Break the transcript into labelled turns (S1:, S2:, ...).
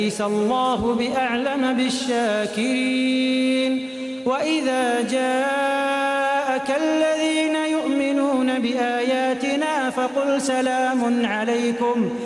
S1: أليس الله بأعلم بالشاكرين وإذا جاءك الذين يؤمنون بآياتنا فقل سلام عليكم